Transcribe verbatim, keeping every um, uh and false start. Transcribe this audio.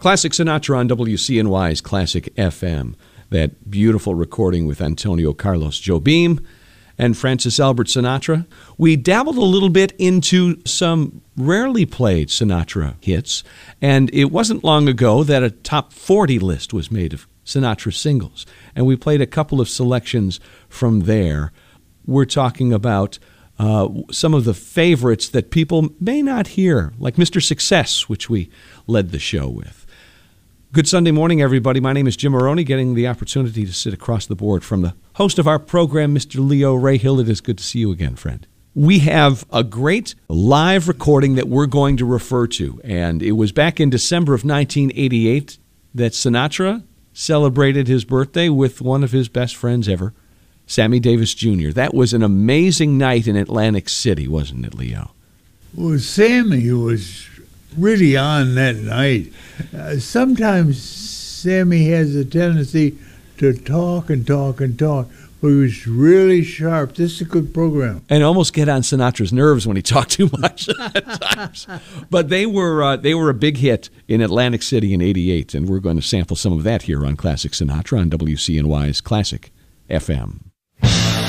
Classic Sinatra on W C N Y's Classic F M. That beautiful recording with Antonio Carlos Jobim and Francis Albert Sinatra. We dabbled a little bit into some rarely played Sinatra hits, and it wasn't long ago that a top forty list was made of Sinatra singles, and we played a couple of selections from there. We're talking about uh, some of the favorites that people may not hear, like Mister Success, which we led the show with. Good Sunday morning, everybody. My name is Jim Maroney, getting the opportunity to sit across the board from the host of our program, Mister Leo Rahill. It is good to see you again, friend. We have a great live recording that we're going to refer to, and it was back in December of nineteen eighty-eight that Sinatra celebrated his birthday with one of his best friends ever, Sammy Davis Junior That was an amazing night in Atlantic City, wasn't it, Leo? Well, Sammy was really on that night. Uh, sometimes Sammy has a tendency to talk and talk and talk, but he was really sharp. This is a good program. And almost get on Sinatra's nerves when he talked too much at times. But they were uh, they were a big hit in Atlantic City in eighty-eight, and we're going to sample some of that here on Classic Sinatra on W C N Y's Classic F M.